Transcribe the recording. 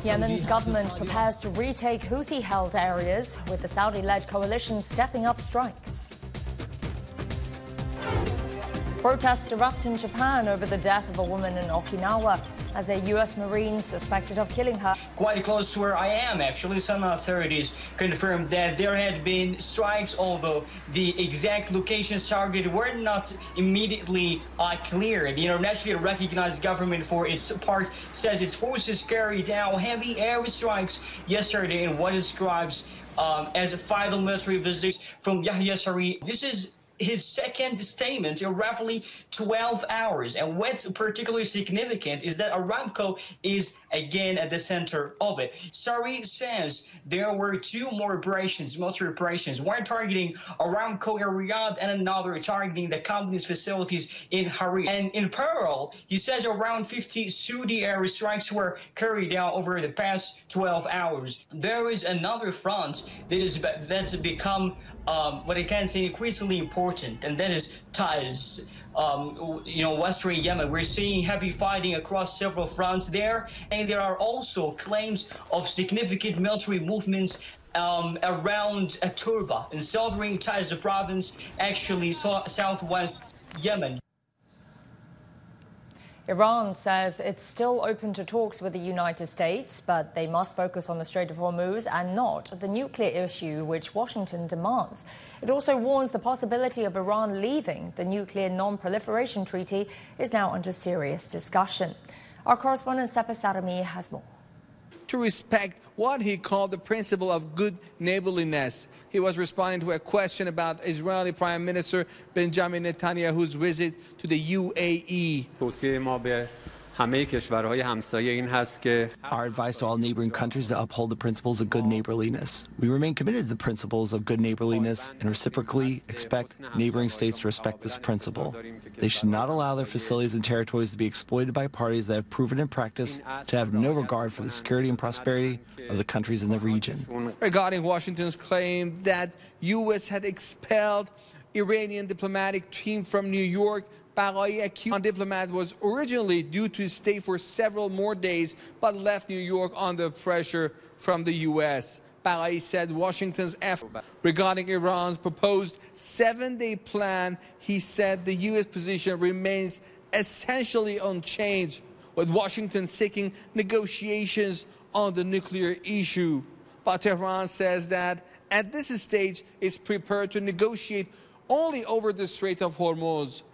Yemen's government prepares to retake Houthi-held areas, with the Saudi-led coalition stepping up strikes. Protests erupt in Japan over the death of a woman in Okinawa as a U.S. Marine suspected of killing her. Quite close to where I am, actually, some authorities confirmed that there had been strikes, although the exact locations targeted were not immediately clear. The internationally recognized government, for its part, says its forces carried out heavy airstrikes yesterday in what it describes as a vital military visits from Yahya Saree. This is his second statement in roughly 12 hours. And what's particularly significant is that Aramco is again at the center of it. Saree says there were two more operations, military operations, one targeting Aramco in Riyadh and another targeting the company's facilities in Hariri. And in parallel, he says around 50 Saudi airstrikes were carried out over the past 12 hours. There is another front that's become what I can say increasingly important, and that is Taiz. Western Yemen. We're seeing heavy fighting across several fronts there, and there are also claims of significant military movements around Turba in southern Taiz province, actually southwest Yemen. Iran says it's still open to talks with the United States, but they must focus on the Strait of Hormuz and not the nuclear issue, which Washington demands. It also warns the possibility of Iran leaving the Nuclear Non-Proliferation Treaty is now under serious discussion. Our correspondent Sepa Sarami has more. To respect what he called the principle of good neighborliness. He was responding to a question about Israeli Prime Minister Benjamin Netanyahu's visit to the UAE. Our advice to all neighboring countries to uphold the principles of good neighborliness. We remain committed to the principles of good neighborliness and reciprocally expect neighboring states to respect this principle. They should not allow their facilities and territories to be exploited by parties that have proven in practice to have no regard for the security and prosperity of the countries in the region. Regarding Washington's claim that U.S. had expelled Iranian diplomatic team from New York, Baghai accused the diplomat was originally due to stay for several more days, but left New York under pressure from the U.S. Baghai said Washington's effort regarding Iran's proposed 7-day plan, he said the U.S. position remains essentially unchanged, with Washington seeking negotiations on the nuclear issue. But Tehran says that at this stage it's prepared to negotiate only over the Strait of Hormuz.